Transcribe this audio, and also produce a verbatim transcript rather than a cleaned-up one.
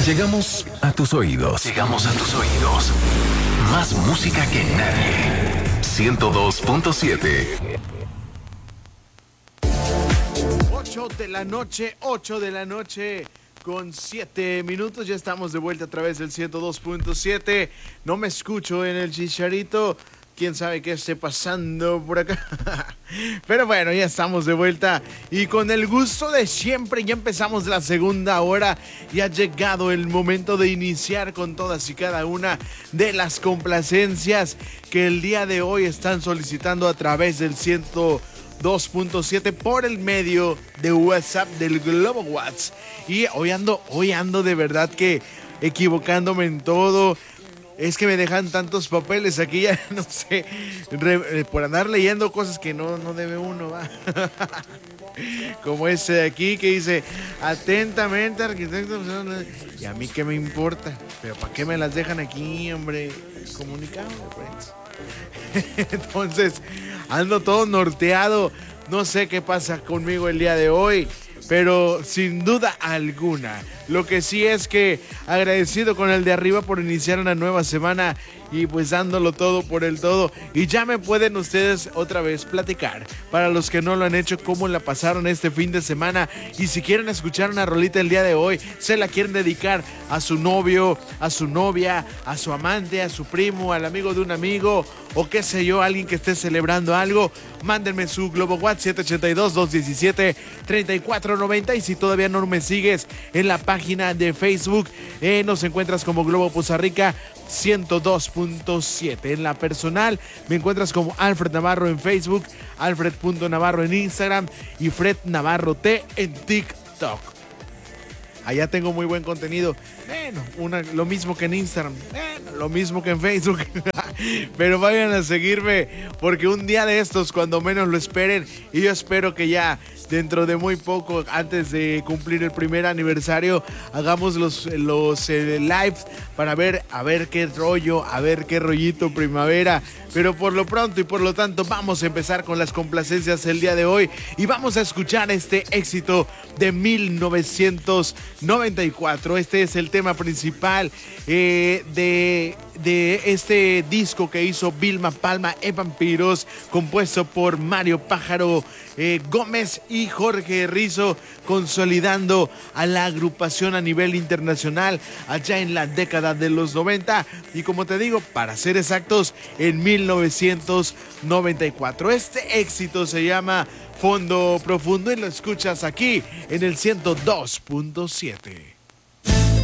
Llegamos a tus oídos. Llegamos a tus oídos. Más música que nadie. ciento dos punto siete. ocho de la noche, ocho de la noche con siete minutos. Ya estamos de vuelta a través del ciento dos punto siete. No me escucho en el chicharito. Quién sabe qué esté pasando por acá. Pero bueno, ya estamos de vuelta y con el gusto de siempre ya empezamos la segunda hora y ha llegado el momento de iniciar con todas y cada una de las complacencias que el día de hoy están solicitando a través del ciento dos punto siete por el medio de WhatsApp del Globo Watts. Y hoy ando, hoy ando de verdad que equivocándome en todo. Es que me dejan tantos papeles aquí, ya no sé, re, por andar leyendo cosas que no, no debe uno, ¿va? Como ese de aquí que dice, atentamente, arquitecto. Y a mí qué me importa, pero ¿para qué me las dejan aquí, hombre? Comunicado, pues. Entonces, ando todo norteado, no sé qué pasa conmigo el día de hoy. Pero sin duda alguna, lo que sí es que agradecido con el de arriba por iniciar una nueva semana y pues dándolo todo por el todo. Y ya me pueden ustedes otra vez platicar, para los que no lo han hecho, cómo la pasaron este fin de semana. Y si quieren escuchar una rolita el día de hoy, se la quieren dedicar a su novio, a su novia, a su amante, a su primo, al amigo de un amigo, o qué sé yo, alguien que esté celebrando algo, mándenme su Globo WhatsApp siete ocho dos, dos uno siete, tres cuatro nueve cero. Y si todavía no me sigues en la página de Facebook, eh, nos encuentras como Globo Poza Rica ciento dos punto siete. En la personal me encuentras como Alfred Navarro en Facebook, alfred punto navarro en Instagram y Fred Navarro T en TikTok. Allá tengo muy buen contenido. Bueno, una, lo mismo que en Instagram, bueno, lo mismo que en Facebook. Pero vayan a seguirme porque un día de estos, cuando menos lo esperen, y yo espero que ya dentro de muy poco, antes de cumplir el primer aniversario, hagamos los, los eh, lives para ver, a ver qué rollo, a ver qué rollito primavera. Pero por lo pronto y por lo tanto vamos a empezar con las complacencias el día de hoy y vamos a escuchar este éxito de mil novecientos noventa y cuatro. Este es el tema principal eh, de, de este disco que hizo Vilma Palma en Vampiros, compuesto por Mario Pájaro eh, Gómez y Jorge Rizzo, consolidando a la agrupación a nivel internacional allá en la década de los noventa y, como te digo, para ser exactos, en mil novecientos noventa y cuatro. Este éxito se llama Fondo Profundo y lo escuchas aquí en el ciento dos punto siete.